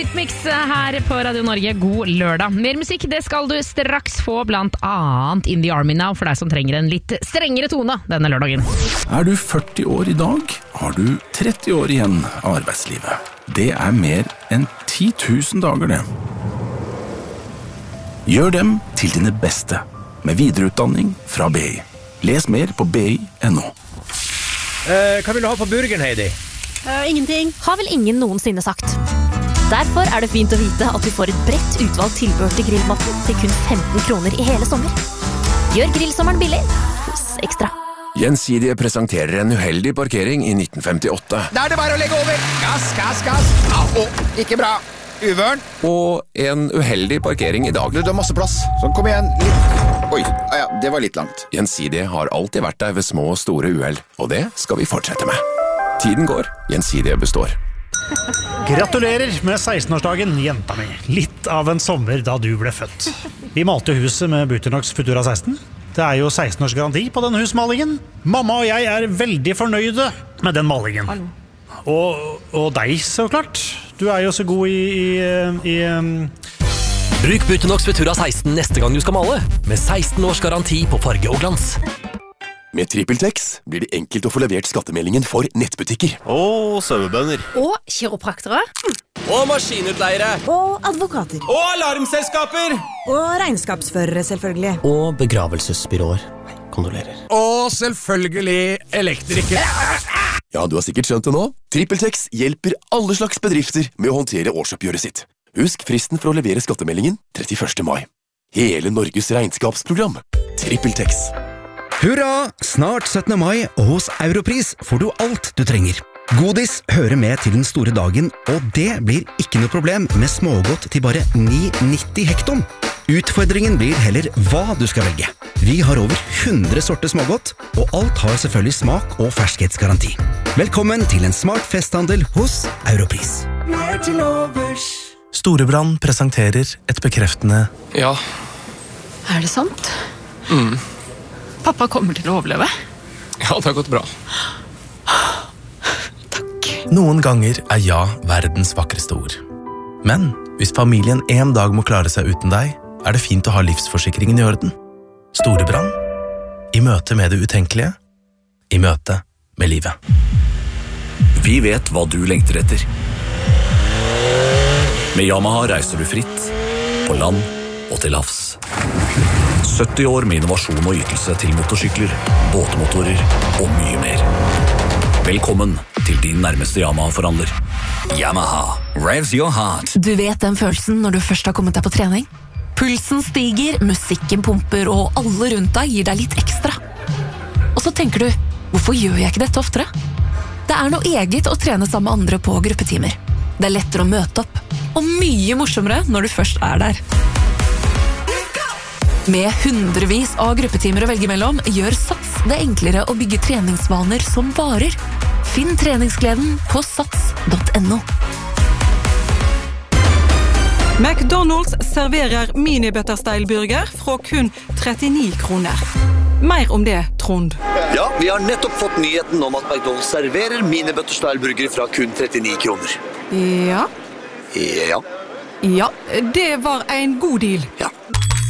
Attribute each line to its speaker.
Speaker 1: Mix her på Radio Norge, god lørdag. Mer musikk, det skal du straks få, blant annet In the Army Now, for deg som trenger en litt strengere tone denne lørdagen.
Speaker 2: Er du 40 år i dag, har du 30 år igjen av arbeidslivet. Det er mer enn 10 000 dager det. Gjør dem til dine beste, med videreutdanning fra BI. Les mer på bi.no.
Speaker 3: Hva vil du ha på burgeren, Heidi?
Speaker 4: Ingenting. Har vel ingen noensinne sagt. Derfor er det fint å vite at vi får et bredt utvalgt tilbehør til grillmaten til kun 15 kroner i hele sommer. Gjør grillsommeren billig hos Ekstra.
Speaker 5: Gjensidige presenterer en uheldig parkering i 1958.
Speaker 3: Da er det bare å legge over! Gass! Au, ikke bra. Uvørn.
Speaker 5: Og en uheldig parkering i dag.
Speaker 3: Du har masse plass. Sånn, kom igjen. Litt. Oi, ja, det var litt langt.
Speaker 5: Gjensidige har alltid vært der ved små og store uheld, og det skal vi fortsette med. Tiden går, Gjensidige består.
Speaker 6: Gratulerer med 16-årsdagen, jenta mi. Litt av en sommer da du ble født. Vi malte huset med Buternox Futura 16. Det er jo 16 års garanti på den husmalingen. Mamma og jeg er veldig fornøyde med den malingen. Og deg, så klart. Du er jo så god i
Speaker 7: Bruk Buternox Futura 16 neste gang du skal male, med 16 års garanti på farge og glans.
Speaker 5: Med TrippelTex blir det enkelt å få levert skattemeldingen for nettbutikker.
Speaker 8: Og sauebønder.
Speaker 4: Og kiropraktere.
Speaker 8: Og maskinutleiere.
Speaker 9: Og advokater.
Speaker 8: Og alarmselskaper.
Speaker 9: Og regnskapsførere, selvfølgelig.
Speaker 7: Og begravelsesbyråer. Kondolerer.
Speaker 3: Og selvfølgelig elektrikere.
Speaker 5: Ja, du har sikkert skjønt det nå. TrippelTex hjelper alle slags bedrifter med å håndtere årsoppgjøret sitt. Husk fristen for å levere skattemeldingen 31. mai. Hele Norges regnskapsprogram. TrippelTex.
Speaker 10: Hurra! Snart 17. mai, og hos Europris får du alt du trenger. Godis hører med til den store dagen, og det blir ikke noe problem med smågodt til bare 9,90 hekton. Utfordringen blir heller hva du skal velge. Vi har over 100 sorter smågodt, og alt har selvfølgelig smak og ferskhetsgaranti. Velkommen til en smart festhandel hos Europris.
Speaker 11: Mer til overs. Storebrand presenterer et bekreftende
Speaker 8: Ja.
Speaker 1: Er det sant? Pappa kommer til å overleve.
Speaker 8: Ja, det har gått bra.
Speaker 11: Noen ganger er ja verdens vakreste ord. Men hvis familien en dag må klare seg uten deg, er det fint å ha livsforsikringen i orden. Storebrand. I møte med det utenkelige. I møte med livet.
Speaker 12: Vi vet hva du lengter etter. Med Yamaha reiser du fritt, på land og til havs. 70 år med innovasjon og ytelse til motorsykler, båtmotorer og mye mer. Velkommen til din nærmeste Yamaha-forhandler. Yamaha, revs your heart.
Speaker 13: Du vet den følelsen når du først har kommet deg på trening? Pulsen stiger, musikken pumper, og alle rundt deg gir deg litt ekstra. Og så tenker du, hvorfor gjør jeg ikke dette oftere? Det er noe eget å trene sammen med andre på gruppetimer. Det er lettere å møte opp, og mye morsommere når du først er der. Med hundrevis av gruppetimer å velge mellom, gjør Sats det enklere å bygge treningsvaner som varer. Finn treningsgleden på sats.no.
Speaker 14: McDonald's serverer mini-butterstyle-burger fra kun 39 kroner. Mer om det, Trond.
Speaker 15: Ja, vi har nettopp fått nyheten om at McDonald's serverer mini-butterstyle-burger fra kun 39 kroner.
Speaker 14: Ja.
Speaker 15: Ja.
Speaker 14: Ja, det var en god deal.
Speaker 15: Ja.